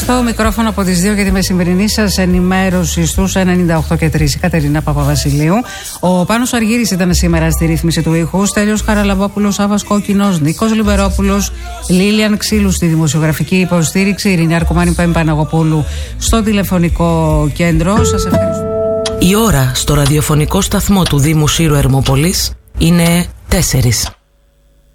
Στο μικρόφωνο από τις 2 για τη μεσημερινή σας ενημέρωση στους 98 και 3. Η Κατερίνα Παπαβασιλείου. Ο Πάνος Αργύρης ήταν σήμερα στη ρύθμιση του ήχου. Στέλιος Χαραλαμπόπουλος, Άβας Κόκκινος, Νίκος Λιμπερόπουλος, Λίλιαν Ξύλου στη δημοσιογραφική υποστήριξη, Ειρήνη Αρκουμάνη Παναγοπούλου στο τηλεφωνικό κέντρο. Σας ευχαριστώ. Η ώρα στο ραδιοφωνικό σταθμό του Δήμου Σύρου Ερμοπολής είναι 4.